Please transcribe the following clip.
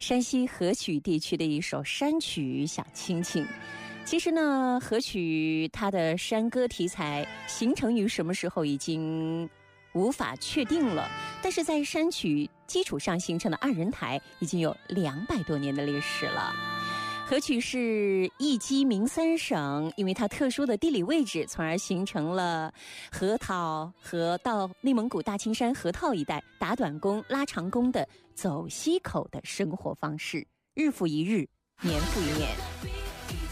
山西河曲地区的一首山曲《小青青》。其实呢，河曲它的山歌题材形成于什么时候已经无法确定了，但是在山曲基础上形成的二人台已经有200多年的历史了。河曲是一鸡鸣3省，因为它特殊的地理位置，从而形成了河套和到内蒙古大青山河套一带打短工、拉长工的走西口的生活方式，日复一日，年复一年。